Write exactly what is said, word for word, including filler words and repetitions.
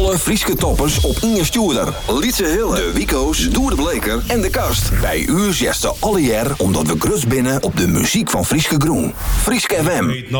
Alle Frieske toppers op Inge Stoerder. Lietse Hille, de Wico's, Doer de Bleker en de Kast. Bij u zesde alle jaar omdat we grutst binnen op de muziek van Frieske Groen. Frieske F M.